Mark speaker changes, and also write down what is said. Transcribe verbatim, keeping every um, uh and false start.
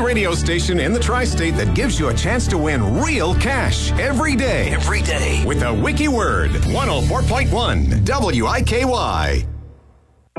Speaker 1: radio station in the tri-state that gives you a chance to win real cash every day.
Speaker 2: Every day.
Speaker 1: With a wiki word. one oh four point one W I K Y.